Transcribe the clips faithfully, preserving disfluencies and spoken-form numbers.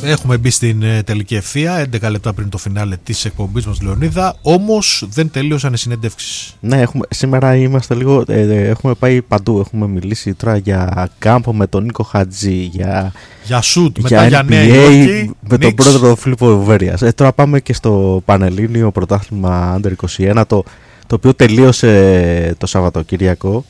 Έχουμε μπει στην ε, τελική ευθεία, έντεκα λεπτά πριν το φινάλε της εκπομπής μας, Λεωνίδα. Όμως δεν τελείωσαν οι συνεντεύξεις. Ναι, έχουμε, σήμερα είμαστε λίγο. Ε, ε, έχουμε πάει παντού. Έχουμε μιλήσει τώρα για κάμπο με τον Νίκο Χατζή, για. Για σουτ, για μετά για Νέα Υόρκη, με τον πρόεδρο Φίλιππο Βέρειας. Ε, τώρα πάμε και στο Πανελλήνιο πρωτάθλημα Under είκοσι ένα, το, το οποίο τελείωσε το Σαββατοκύριακο.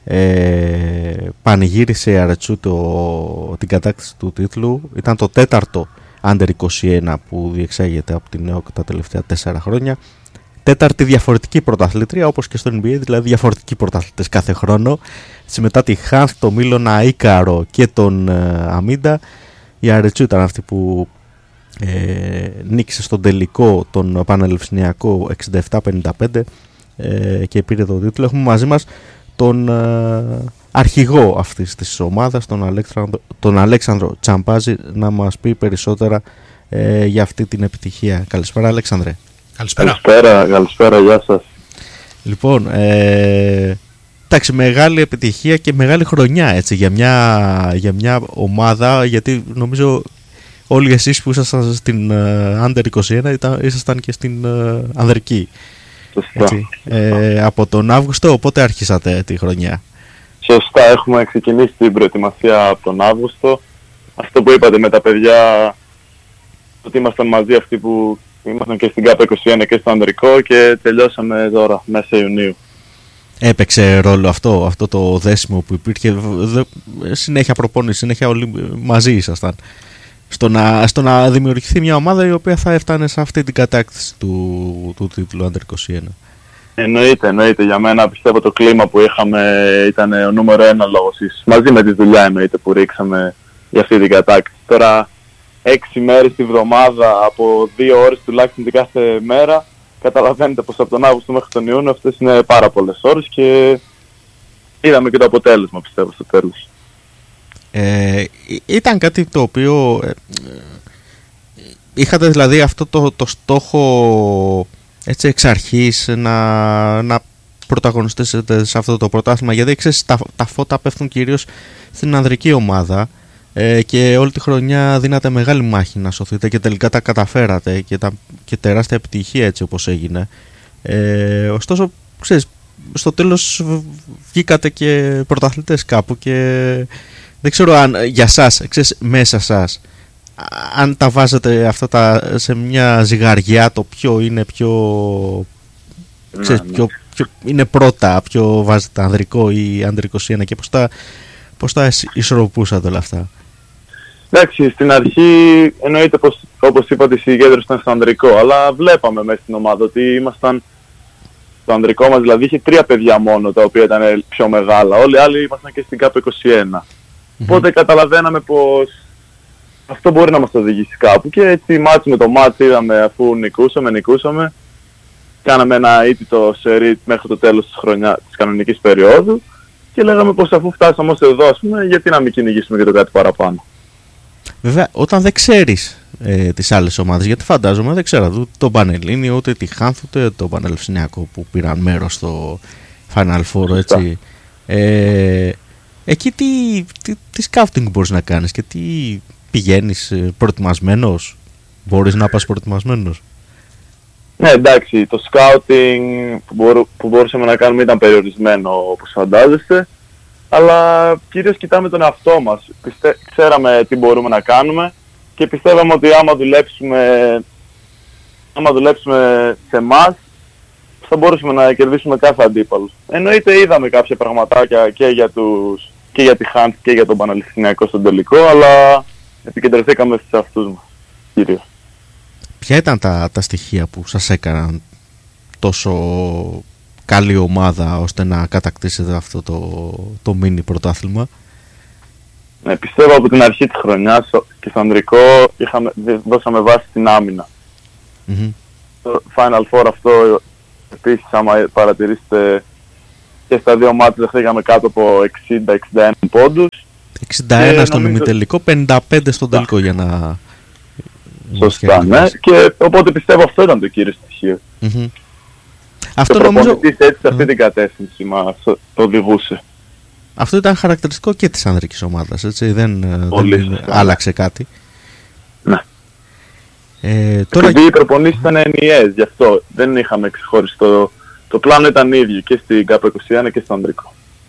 Ε, πανηγύρισε η Αρετσού το, την κατάκτηση του τίτλου. Ήταν το τέταρτο Under είκοσι ένα που διεξάγεται από την ΕΟΚ τα τελευταία τέσσερα χρόνια. Τέταρτη διαφορετική πρωταθλήτρια, όπως και στο N B A, δηλαδή διαφορετικοί πρωταθλητές κάθε χρόνο. Μετά τη Χάνθ, τον Μίλωνα Ίκαρο και τον ε, Αμίντα, η Αρετσού ήταν αυτή που ε, νίκησε στον τελικό τον Πανελληνιακό εξήντα επτά πενήντα πέντε ε, και πήρε τον τίτλο. Έχουμε μαζί μας τον ε, αρχηγό αυτής της ομάδας, τον Αλέξανδρο, τον Αλέξανδρο Τσαμπάζη, να μας πει περισσότερα ε, για αυτή την επιτυχία. Καλησπέρα, Αλέξανδρε. Καλησπέρα. Καλησπέρα, καλησπέρα, γεια σας. Λοιπόν, ε, εντάξει, μεγάλη επιτυχία και μεγάλη χρονιά, έτσι, για μια, για μια ομάδα, γιατί νομίζω όλοι εσείς που ήσασταν στην uh, Under είκοσι ένα ήταν, ήσασταν και στην uh, ανδρική. Έτσι, ε, από τον Αύγουστο, οπότε άρχισατε τη χρονιά. Σωστά, έχουμε ξεκινήσει την προετοιμασία από τον Αύγουστο. Αυτό που είπατε με τα παιδιά, ότι ήμασταν μαζί αυτοί που ήμασταν και στην ΚΑΠ είκοσι ένα και στο ανδρικό και τελειώσαμε τώρα, μέσα Ιουνίου. Έπαιξε ρόλο αυτό, αυτό το δέσιμο που υπήρχε, δε, συνέχεια προπόνηση, συνέχεια όλοι μαζί ήσασταν, στο να, στο να δημιουργηθεί μια ομάδα η οποία θα έφτανε σε αυτή την κατάκτηση του, του τίτλου Under είκοσι ένα. Εννοείται, εννοείται. Για μένα πιστεύω το κλίμα που είχαμε ήταν ο νούμερο ένα λόγος, μαζί με τη δουλειά εννοείται που ρίξαμε για αυτή την κατάκτηση. Τώρα έξι μέρες τη βδομάδα από δύο ώρες τουλάχιστον την κάθε μέρα, καταλαβαίνετε πως από τον Αύγουστο μέχρι τον Ιούνιο αυτές είναι πάρα πολλές ώρες και είδαμε και το αποτέλεσμα, πιστεύω, στο τέλος. Ε, ήταν κάτι το οποίο ε, είχατε δηλαδή αυτό το, το στόχο έτσι εξ αρχής να, να πρωταγωνιστήσετε σε αυτό το πρωτάθλημα, γιατί ξέρεις, τα, τα φώτα πέφτουν κυρίως στην ανδρική ομάδα ε, και όλη τη χρονιά δίνατε μεγάλη μάχη να σωθείτε και τελικά τα καταφέρατε και, τα, και τεράστια επιτυχία έτσι όπως έγινε. Ε, ωστόσο, ξέρεις, στο τέλος βγήκατε και πρωταθλητές κάπου και δεν ξέρω αν για σας, ξέρεις, μέσα σας, αν τα βάζετε αυτά τα σε μια ζυγαριά, το ποιο είναι πιο, ξέρεις, ναι, ναι. Πιο, πιο είναι πρώτα, ποιο βάζετε ανδρικό ή Under είκοσι ένα και πώς τα, πώς τα ισορροπούσατε όλα αυτά. Εντάξει, στην αρχή εννοείται πως, όπως είπατε, η συγκέντρωση ήταν στο ανδρικό, αλλά βλέπαμε μέσα στην ομάδα ότι ήμασταν, το ανδρικό μας δηλαδή είχε τρία παιδιά μόνο τα οποία ήταν πιο μεγάλα, όλοι οι άλλοι ήμασταν και στην ΚΑΠ είκοσι ένα. Mm-hmm. Οπότε καταλαβαίναμε πως αυτό μπορεί να μας οδηγήσει κάπου και έτσι μάτς με το μάτς είδαμε, αφού νικούσαμε, νικούσαμε, κάναμε ένα αίτητο σερί μέχρι το τέλος της χρονιάς, της κανονικής περίοδου και λέγαμε πως αφού φτάσαμε ως εδώ, ας πούμε, γιατί να μην κυνηγήσουμε και το κάτι παραπάνω. Βέβαια, όταν δεν ξέρεις ε, τις άλλες ομάδες, γιατί φαντάζομαι δεν ξέρω ούτε τον Πανελλήνιο, ούτε τη Χάνθ, ούτε τον Πανελληνιακό που πήραν μέρος στο Final Four, έτσι. Ε, εκεί τι, τι, τι σκάουτινγκ μπορείς να κάνεις και τι πηγαίνεις προετοιμασμένος, μπορείς να πας προετοιμασμένος? Ναι, εντάξει, το σκάουτινγκ που, μπορού, που μπορούσαμε να κάνουμε ήταν περιορισμένο όπως φαντάζεστε, αλλά κυρίως κοιτάμε τον εαυτό μας. Πιστε... Ξέραμε τι μπορούμε να κάνουμε και πιστεύαμε ότι άμα δουλέψουμε, άμα δουλέψουμε σε εμάς θα μπορούσαμε να κερδίσουμε κάθε αντίπαλο. Εννοείται είδαμε κάποια πραγματάκια και για, τους... και για τη Χάντ και για τον Πανελληνιακό στον τελικό, αλλά επικεντρωθήκαμε στους αυτούς μας κυρίως. Ποια ήταν τα, τα στοιχεία που σας έκαναν τόσο καλή ομάδα ώστε να κατακτήσετε αυτό το, το μίνι πρωτάθλημα? Ναι, πιστεύω από την αρχή της χρονιάς και στο ανδρικό είχαμε, δώσαμε βάση στην άμυνα. Mm-hmm. Το Final Four αυτό επίσης, άμα παρατηρήσετε, και στα δύο μάτια δεχτήκαμε κάτω από εξήντα εξήντα ένα πόντους. εξήντα ένα στον νομίζω... ημιτελικό, πενήντα πέντε στον τελικό, για να... Σωστά, ναι. Και οπότε πιστεύω αυτό ήταν το κύριο στοιχείο. Mm-hmm. Αυτό νομίζω... έτσι σε αυτή mm. την κατεύθυνση μας το οδηγούσε. Αυτό ήταν χαρακτηριστικό και της ανδρικής ομάδας, έτσι, δεν, δεν άλλαξε κάτι. Ναι. Ε, τώρα... Επειδή οι προπονήσεις ήταν ενιαίες, γι' αυτό δεν είχαμε ξεχωριστό. Το πλάνο ήταν ίδιο και στην ΚΑΠ είκοσι ένα και στο ανδρικό.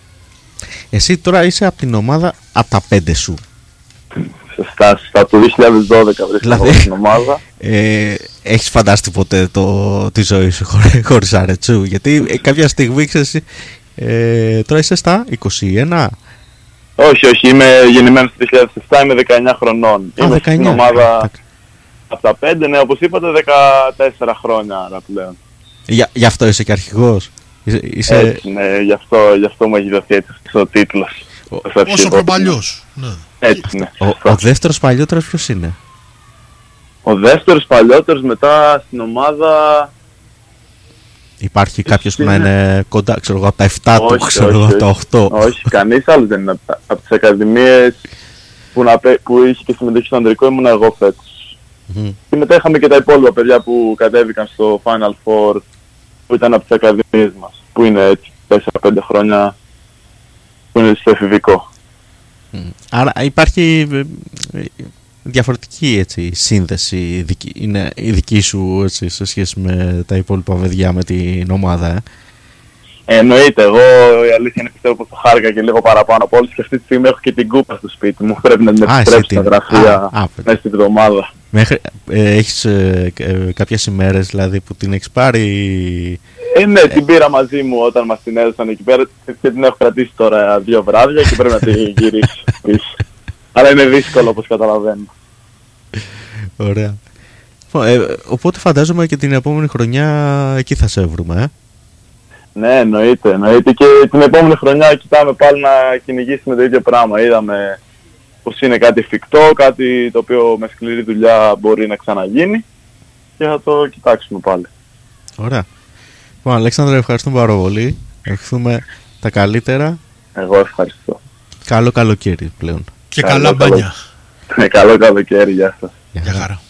Εσύ τώρα είσαι από την ομάδα από τα πέντε σου. Σωστά, σωστά. Το δύο χιλιάδες δώδεκα βρίσκομαι δηλαδή, στην ομάδα. Ε, έχεις φανταστεί ποτέ το, τη ζωή σου χωρίς αρετσού? Γιατί ε, κάποια στιγμή ξέρεις, ε, τώρα είσαι στα είκοσι ένα. Όχι, όχι. Είμαι γεννημένος το δύο χιλιάδες επτά, είμαι δεκαεννιά χρονών. Α, είμαι δεκαεννιά. Στην ομάδα από τα πέντε, ναι, όπως είπατε, δεκατέσσερα χρόνια άρα πλέον. Για, γι' αυτό είσαι και αρχηγός. Είσαι... Έτσι, ναι, γι' αυτό, γι' αυτό μου έχει δοθεί έτσι ο τίτλος. Ο, όσο πιο παλιός. Ναι. Έτσι, ναι. Ο, ο δεύτερος παλιότερος ποιος είναι? Ο δεύτερος παλιότερος μετά στην ομάδα... Υπάρχει κάποιος που να είναι κοντά, ξέρω εγώ, από τα επτά του, ξέρω εγώ, από τα οκτώ. Όχι, κανείς άλλος δεν είναι. Από τις ακαδημίες που, να, που είχε και συμμετοχή στο ανδρικό ήμουν εγώ φέτος. Mm-hmm. Και μετά είχαμε και τα υπόλοιπα παιδιά που κατέβηκαν στο Final Four, που ήταν από τις ακαδημίες μας, που είναι έτσι τέσσερα πέντε χρόνια, που είναι στο εφηβικό. Mm. Άρα υπάρχει διαφορετική έτσι, σύνδεση, δική, είναι η δική σου έτσι, σε σχέση με τα υπόλοιπα παιδιά, με την ομάδα. Ε. Ε, εννοείται, εγώ η αλήθεια είναι πιστεύω πως το χάρηκα και λίγο παραπάνω από όλους και αυτή τη στιγμή έχω και την κούπα στο σπίτι μου, πρέπει να την επιστρέψω στα γραφεία μέσα στην εβδομάδα. Μέχρι, ε, έχεις ε, ε, κάποιες ημέρες δηλαδή που την έχεις πάρει? Ε, ναι, την πήρα μαζί μου όταν μας την έδωσαν εκεί πέρα και την έχω κρατήσει τώρα δύο βράδια και πρέπει να την γυρίσω πίσω. Αλλά είναι δύσκολο όπως καταλαβαίνω. Ωραία. Ε, οπότε φαντάζομαι και την επόμενη χρονιά εκεί θα σε βρούμε, ε? Ναι, εννοείται, εννοείται και την επόμενη χρονιά κοιτάμε πάλι να κυνηγήσουμε το ίδιο πράγμα. Είδαμε πως είναι κάτι εφικτό, κάτι το οποίο με σκληρή δουλειά μπορεί να ξαναγίνει και θα το κοιτάξουμε πάλι. Ωραία. Λοιπόν, Αλέξανδρε, ευχαριστούμε πάρα πολύ. Ευχηθούμε τα καλύτερα. Εγώ ευχαριστώ. Καλό καλοκαίρι πλέον. Και καλό, καλά μπάνια. Καλό καλοκαίρι, γεια σας. Γεια χαρά.